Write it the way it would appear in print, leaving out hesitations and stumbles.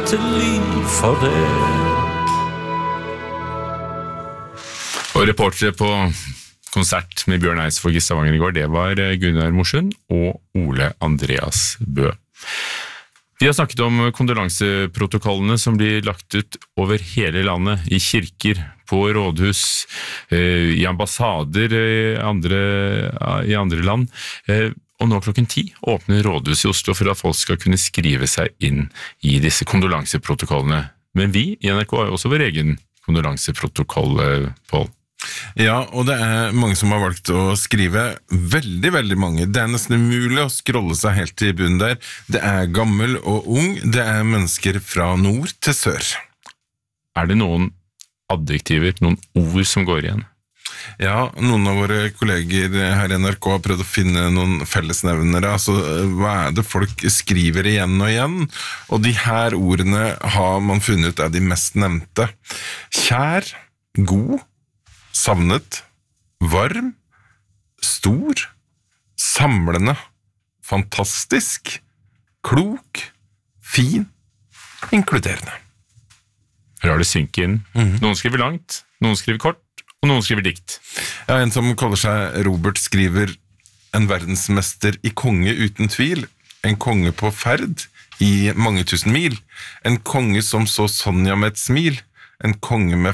til liv for det. Og reportere på konsert med Bjørn Eidsvåg i Stavanger i går, det var Gunnar Morsund og Ole Andreas Bø. Vi har snakket om kondolanseprotokollene som blir lagt ut over hele landet, i kirker, på rådhus, i ambassader i andre land. Og nå 10:00 åpner rådhuset i Oslo for at folk skal kunne skrive seg inn i disse kondolanseprotokollene. Men vi i NRK har jo også vår egen kondolanseprotokoll, Pål. Ja, og det mange som har valgt å skrive, veldig mange. Det nesten umulig å scrolle seg helt til bunnen der. Det gammel og ung, det mennesker fra nord til sør. Det noen adjektiver, noen ord som går igjen? Ja, noen av våre kolleger her i NRK har prøvd å finne noen fellesnevnere. Altså, hva det folk skriver igjen og igjen? Og de her ordene har man funnet ut de mest nevnte. Kjær, god, savnet, varm, stor, samlende, fantastisk, klok, fin, inkluderende. Lar det synke inn. Noen skriver langt, noen skriver kort, og noen skriver dikt. Ja, en som kaller seg Robert skriver en verdensmester i konge uten tvil, en konge på ferd i mange tusen mil, en konge som så Sonja med et smil, en konge med